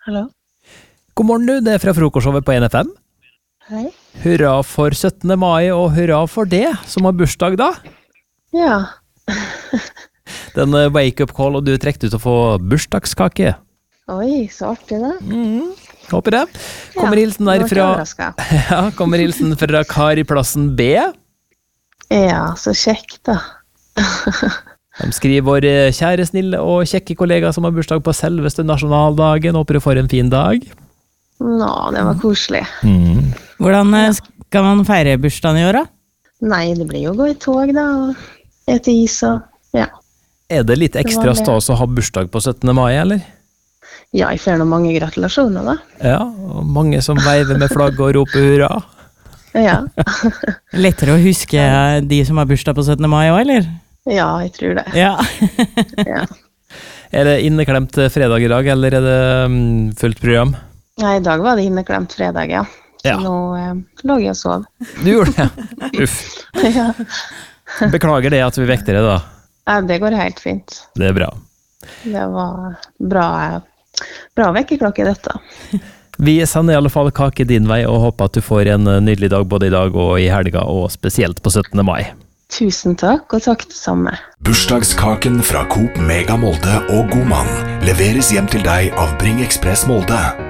Hallo? God morgen du, det fra frokostshowet på NFM. Hei. Hurra for 17. mai, og hurra for det, som har bursdag da. Ja. Den wake-up call, og du trekte ut å få bursdagskake. Oi, så artig da. Håper det. Kommer hilsen der fra... Ja, kommer hilsen fra Kariplassen B. Ja, så kjekt da. De skriver vår kjære, snille og kjekke kollega som har bursdag på selveste nasjonaldagen. Håper du får en fin dag. Nå, det var koselig. Hvordan skal man feire bursdagen i år da? Nei, det blir jo å gå i tog da, og ete is og, ja. Er det litt ekstra stas å ha bursdag på 17. mai, eller? Ja, jeg får noen mange gratulasjoner da. Ja, og mange som veiver med flagg og roper hurra. Ja. Lettere å huske de som har bursdag på 17. mai også, eller? Ja, jeg tror det. Ja. Ja. Er det inneklemt fredag i dag, eller er det fullt program? Nei, i dag var det inneklemt fredag, ja. Så Ja. nå lå jeg og sov. Du gjorde det? Uff. Ja. Beklager det at vi vekter det da. Ja, det går helt fint. Det er bra. Det var bra vekkerklokke dette. Vi sender i alle fall kake din vei, og håper at du får en nydelig dag både i dag og i helga, og spesielt på 17. mai. Tusen takk, og takk det samme. Bursdagskaken fra Coop Mega Molde og Godmann leveres hjem til deg av Bring Express Molde.